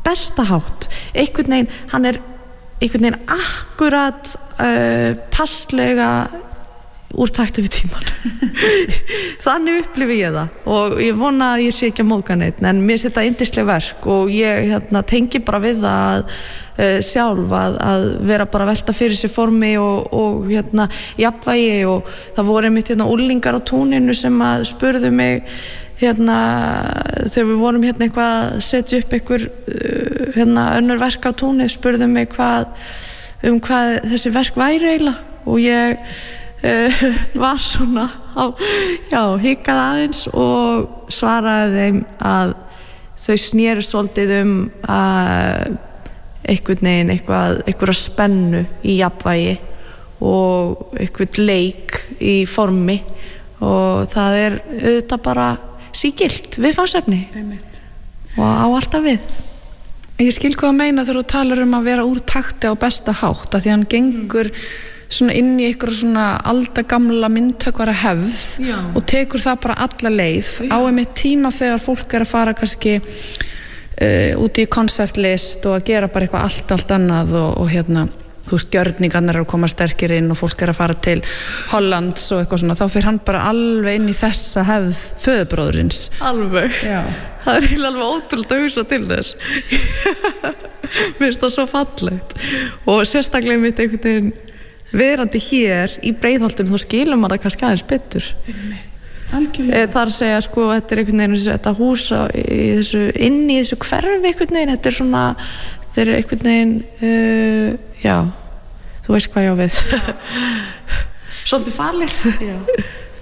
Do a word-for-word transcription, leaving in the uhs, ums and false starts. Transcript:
besta hátt einhvern veginn, hann er einhvern veginn akkurat uh, passlega úr takti við tíman þannig upplifi ég það og ég vona að ég sé ekki að móðga neitt en mér finnst þetta yndisleg verk og ég hérna, tengi bara við það að, uh, sjálf að, að vera bara að velta fyrir sér formi og, og hérna, jafnvægi og það voru einmitt hérna, úlingar á túninu sem að spurðu mig hérna, þegar við vorum hérna eitthvað að setja upp einhver uh, hérna, önnur verk á túnið spurðu mig hvað, um hvað þessi verk væri eiginlega og ég Uh, var svona á, já, hikaði aðeins og svaraði þeim að þau snéru svolítið um að einhvern veginn eitthvað, einhverja spennu í jafnvægi og einhvern leik í formi og það er auðvitað bara sígilt viðfangsefni og á alltaf við. Ég skil hvað að meina þegar þú talar um að vera úr takti á besta hátt að því hann gengur mm. svona inn í einhverja svona aldagamla myndtökvara hefð Já. Og tekur það bara alla leið Já. Á einmitt tíma þegar fólk er að fara kannski uh, út í konsertlist og að gera bara eitthvað allt, allt annað og, og hérna, þú veist, gjörningarnir eru að koma sterkir inn og fólk er að fara til Hollands og eitthvað svona, þá fyrir hann bara alveg inn í þessa hefð föðubróðurins. Alveg. Já. Það er eiginlega alveg ótrúlega að hugsa til þess. Mér finnst það svo fallegt og sérstaklega mitt einhvern veginn verandi hér í Breiðholtinu þá skilur maður það kannski aðeins betur algjörlega þar að segja sko þetta er einhvern veginn þetta hús í þessu, inn í þessu hverfi einhvern veginn þetta er svona þetta er einhvern veginn uh, já, þú veist hvað ég á við svolítið farlið já